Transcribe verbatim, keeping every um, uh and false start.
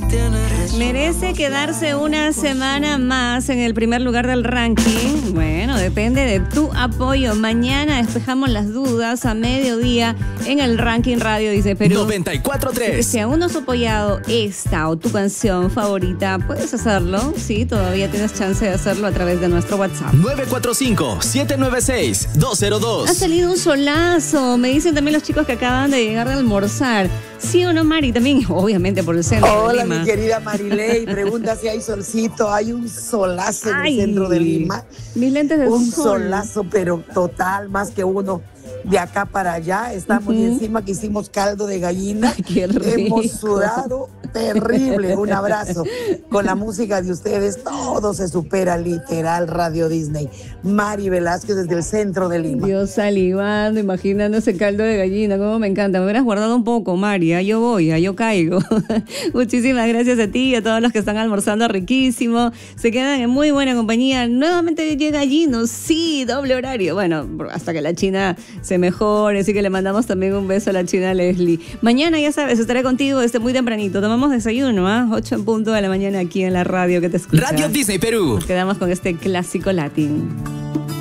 ¿Merece quedarse una semana más en el primer lugar del ranking? Bueno, depende de tu apoyo. Mañana despejamos las dudas a mediodía en el ranking Radio Disney Perú. noventa y cuatro punto tres. Si aún no has apoyado esta o tu canción favorita, puedes hacerlo. Sí, todavía tienes chance de hacerlo a través de nuestro WhatsApp. nueve cuatro cinco, siete nueve seis, dos cero dos. Ha salido un solazo. Me dicen también los chicos que acaban de llegar de almorzar. ¿Sí o no, Mari? También, obviamente, por el centro Hola, de Lima. mi querida Marilei. Pregunta si hay solcito. Hay un solazo en Ay, el centro de Lima. Mis lentes de Un sol. solazo, pero total, más que uno. De acá para allá, estamos Uh-huh. y encima que hicimos caldo de gallina. Ay, qué rico. Hemos sudado terrible. Un abrazo. Con la música de ustedes, todo se supera, literal. Radio Disney. Mari Velázquez desde el centro de Lima. Dios salivando, imaginando ese caldo de gallina, cómo me encanta. Me hubieras guardado un poco, María. Yo voy, yo caigo. Muchísimas gracias a ti y a todos los que están almorzando riquísimo. Se quedan en muy buena compañía. Nuevamente llega Gino, sí, doble horario. Bueno, hasta que la China se mejore, así que le mandamos también un beso a la China Leslie. Mañana, ya sabes, estaré contigo desde muy tempranito. Tomamos desayuno, ¿ah? ocho en punto de la mañana aquí en la radio que te escucha. Radio Disney Perú. Nos quedamos con este clásico latín.